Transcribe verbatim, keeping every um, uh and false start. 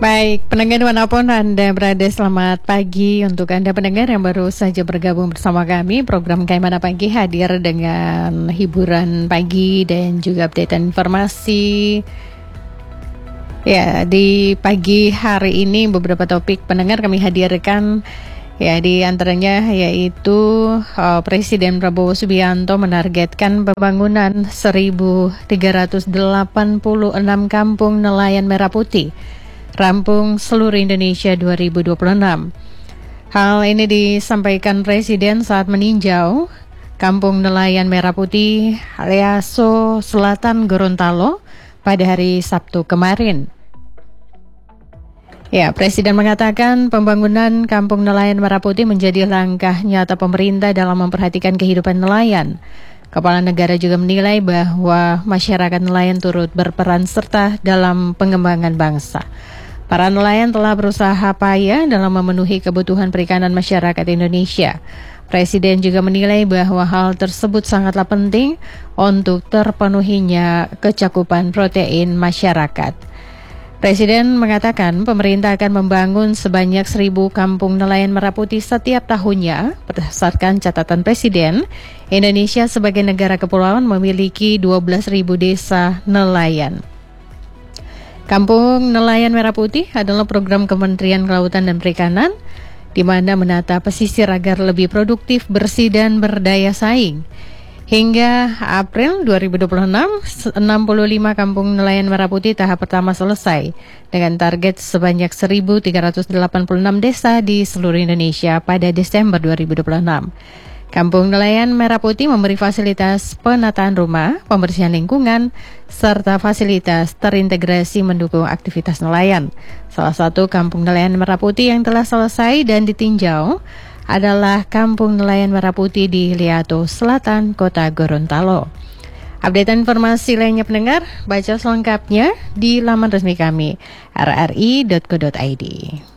Baik, pendengar dimanapun Anda berada, selamat pagi. Untuk Anda pendengar yang baru saja bergabung bersama kami, program Kaimana Pagi hadir dengan hiburan pagi dan juga update informasi. Ya, di pagi hari ini beberapa topik pendengar kami hadirkan. Ya, di antaranya yaitu uh, Presiden Prabowo Subianto menargetkan pembangunan seribu tiga ratus delapan puluh enam kampung nelayan merah putih rampung seluruh Indonesia dua ribu dua puluh enam. Hal ini disampaikan Presiden saat meninjau Kampung Nelayan Merah Putih Aliaso Selatan Gorontalo pada hari Sabtu kemarin. Ya, Presiden mengatakan pembangunan Kampung Nelayan Merah Putih menjadi langkah nyata pemerintah dalam memperhatikan kehidupan nelayan. Kepala negara juga menilai bahwa masyarakat nelayan turut berperan serta dalam pengembangan bangsa. Para nelayan telah berusaha payah dalam memenuhi kebutuhan perikanan masyarakat Indonesia. Presiden juga menilai bahwa hal tersebut sangatlah penting untuk terpenuhinya kecakupan protein masyarakat. Presiden mengatakan pemerintah akan membangun sebanyak seribu kampung nelayan merah putih setiap tahunnya. Berdasarkan catatan Presiden, Indonesia sebagai negara kepulauan memiliki dua belas ribu desa nelayan. Kampung Nelayan Merah Putih adalah program Kementerian Kelautan dan Perikanan di mana menata pesisir agar lebih produktif, bersih, dan berdaya saing. Hingga April dua ribu dua puluh enam, enam puluh lima kampung nelayan merah putih tahap pertama selesai dengan target sebanyak seribu tiga ratus delapan puluh enam desa di seluruh Indonesia pada Desember dua ribu dua puluh enam. Kampung Nelayan Merah Putih memberi fasilitas penataan rumah, pembersihan lingkungan, serta fasilitas terintegrasi mendukung aktivitas nelayan. Salah satu Kampung Nelayan Merah Putih yang telah selesai dan ditinjau adalah Kampung Nelayan Merah Putih di Liato Selatan, Kota Gorontalo. Update informasi lainnya pendengar, baca selengkapnya di laman resmi kami r r i dot co dot i d.